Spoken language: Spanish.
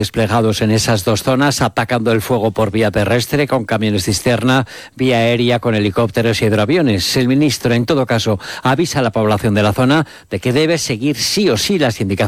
desplegados en esas dos zonas, atacando el fuego por vía terrestre con camiones cisterna, vía aérea con helicópteros y hidroaviones. El ministro, en todo caso, avisa a la población de la zona de que debe seguir sí o sí las indicaciones